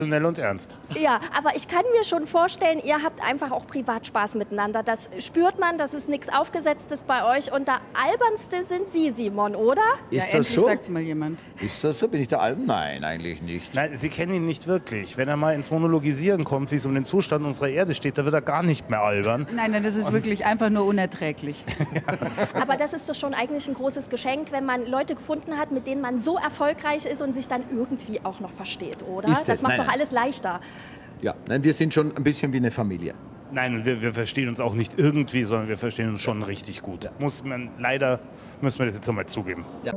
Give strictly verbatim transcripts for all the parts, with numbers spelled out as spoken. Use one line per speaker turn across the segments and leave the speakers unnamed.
Schnell und ernst.
Ja, aber ich kann mir schon vorstellen, ihr habt einfach auch privat Spaß miteinander. Das spürt man, das ist nichts Aufgesetztes bei euch. Und der albernste sind Sie, Simon, oder?
Ist
ja,
das so?
Sagt's mal jemand.
Ist das so? Bin ich der Alben? Nein, eigentlich nicht.
Nein, Sie kennen ihn nicht wirklich. Wenn er mal ins Monologisieren kommt, wie es um den Zustand unserer Erde steht, da wird er gar nicht mehr albern.
Nein, nein, das ist und wirklich einfach nur unerträglich.
Aber das ist doch schon eigentlich ein großes Geschenk, wenn man Leute gefunden hat, mit denen man so erfolgreich ist und sich dann irgendwie auch noch versteht, oder?
Ist
das
es?
macht
Nein,
doch
nein.
alles leichter.
Ja, nein, wir sind schon ein bisschen wie eine Familie.
Nein, wir, wir verstehen uns auch nicht irgendwie, sondern wir verstehen uns schon richtig gut. Muss man, leider müssen wir das jetzt einmal zugeben.
Ja.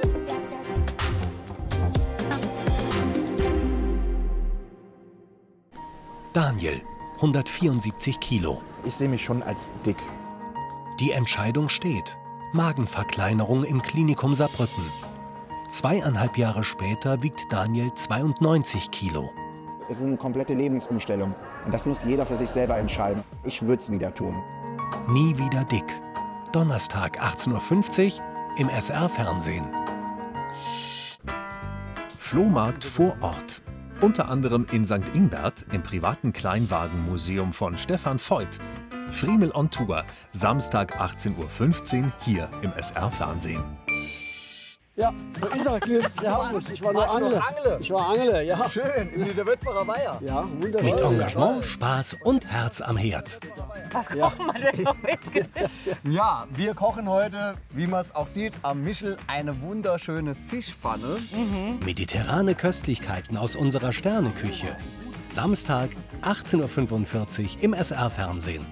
Daniel, hundertvierundsiebzig Kilo.
Ich sehe mich schon als dick.
Die Entscheidung steht. Magenverkleinerung im Klinikum Saarbrücken. Zweieinhalb Jahre später wiegt Daniel zweiundneunzig Kilo.
Es ist eine komplette Lebensumstellung. Und das muss jeder für sich selber entscheiden. Ich würde es wieder tun.
Nie wieder dick. Donnerstag achtzehn Uhr fünfzig im S R-Fernsehen.
Flohmarkt vor Ort. Unter anderem in Sankt Ingbert im privaten Kleinwagenmuseum von Stefan Voigt. Friemel on Tour, Samstag achtzehn Uhr fünfzehn hier im S R-Fernsehen.
Ja, da ist er, Cliff. Servus. Ich war nur Angler. Ich war Angler, ja.
Schön, in der Würzbacher Weiher.
Ja, wunderbar.
Mit Engagement, Spaß und Herz am Herd.
Was kochen wir denn heute? Ja, wir kochen heute, wie man es auch sieht, am Michel eine wunderschöne Fischpfanne.
Mhm. Mediterrane Köstlichkeiten aus unserer Sterneküche. Samstag achtzehn Uhr fünfundvierzig im S R-Fernsehen.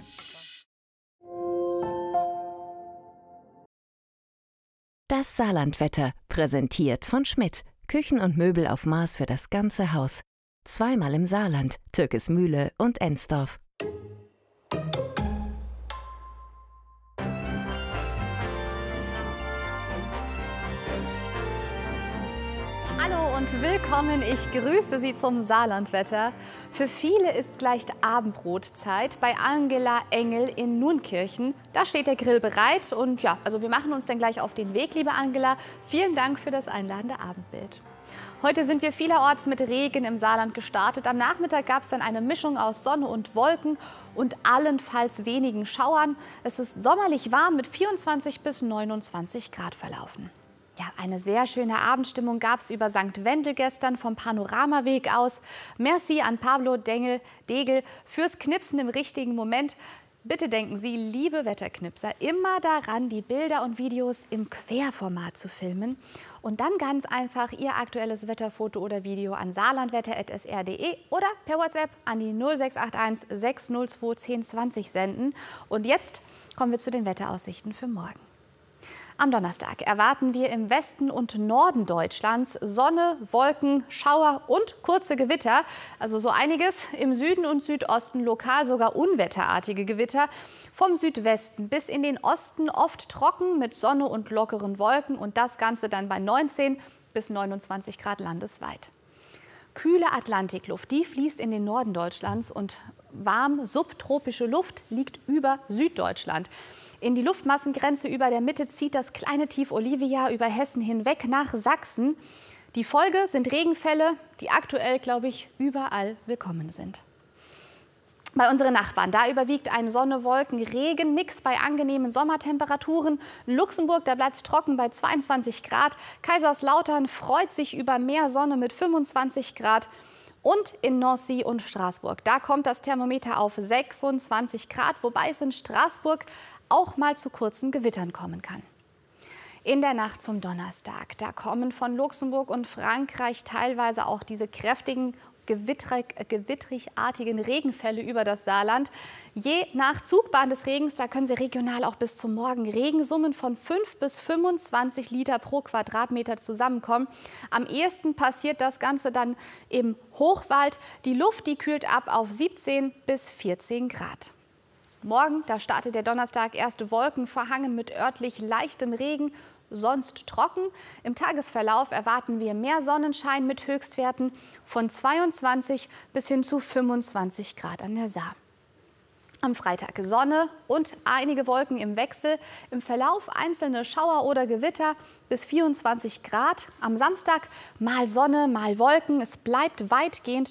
Das Saarlandwetter, präsentiert von Schmidt. Küchen und Möbel auf Maß für das ganze Haus. Zweimal im Saarland, Türkesmühle und Ensdorf.
Hallo und willkommen, ich grüße Sie zum Saarlandwetter. Für viele ist gleich Abendbrotzeit bei Angela Engel in Nunkirchen. Da steht der Grill bereit und ja, also wir machen uns dann gleich auf den Weg, liebe Angela. Vielen Dank für das einladende Abendbild. Heute sind wir vielerorts mit Regen im Saarland gestartet. Am Nachmittag gab es dann eine Mischung aus Sonne und Wolken und allenfalls wenigen Schauern. Es ist sommerlich warm mit vierundzwanzig bis neunundzwanzig Grad verlaufen. Ja, eine sehr schöne Abendstimmung gab es über Sankt Wendel gestern vom Panoramaweg aus. Merci an Pablo Dengel, Degel fürs Knipsen im richtigen Moment. Bitte denken Sie, liebe Wetterknipser, immer daran, die Bilder und Videos im Querformat zu filmen und dann ganz einfach Ihr aktuelles Wetterfoto oder Video an saarlandwetter punkt s r punkt d e oder per WhatsApp an die null sechs acht eins sechs null zwei zehn zwanzig senden. Und jetzt kommen wir zu den Wetteraussichten für morgen. Am Donnerstag erwarten wir im Westen und Norden Deutschlands Sonne, Wolken, Schauer und kurze Gewitter. Also so einiges. Im Süden und Südosten lokal sogar unwetterartige Gewitter. Vom Südwesten bis in den Osten oft trocken mit Sonne und lockeren Wolken. Und das Ganze dann bei neunzehn bis neunundzwanzig Grad landesweit. Kühle Atlantikluft, die fließt in den Norden Deutschlands und warm subtropische Luft liegt über Süddeutschland. In die Luftmassengrenze über der Mitte zieht das kleine Tief Olivia über Hessen hinweg nach Sachsen. Die Folge sind Regenfälle, die aktuell, glaube ich, überall willkommen sind. Bei unseren Nachbarn, da überwiegt ein Sonne-Wolken-Regen-Mix bei angenehmen Sommertemperaturen. In Luxemburg, da bleibt es trocken bei zweiundzwanzig Grad. Kaiserslautern freut sich über mehr Sonne mit fünfundzwanzig Grad. Und in Nancy und Straßburg, da kommt das Thermometer auf sechsundzwanzig Grad, wobei es in Straßburg auch mal zu kurzen Gewittern kommen kann. In der Nacht zum Donnerstag, da kommen von Luxemburg und Frankreich teilweise auch diese kräftigen, gewittrig, gewittrigartigen Regenfälle über das Saarland. Je nach Zugbahn des Regens, da können Sie regional auch bis zum Morgen Regensummen von fünf bis fünfundzwanzig Liter pro Quadratmeter zusammenkommen. Am ehesten passiert das Ganze dann im Hochwald. Die Luft, die kühlt ab auf siebzehn bis vierzehn Grad. Morgen, da startet der Donnerstag, erste Wolken verhangen mit örtlich leichtem Regen, sonst trocken. Im Tagesverlauf erwarten wir mehr Sonnenschein mit Höchstwerten von zweiundzwanzig bis hin zu fünfundzwanzig Grad an der Saar. Am Freitag Sonne und einige Wolken im Wechsel. Im Verlauf einzelne Schauer oder Gewitter bis vierundzwanzig Grad. Am Samstag mal Sonne, mal Wolken. Es bleibt weitgehend